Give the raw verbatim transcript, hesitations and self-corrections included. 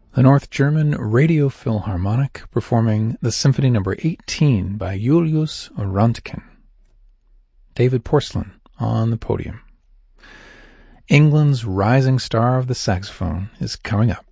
The North German Radio Philharmonic performing the Symphony Number eighteen by Julius Röntgen. David Porcelain on the podium. England's rising star of the saxophone is coming up.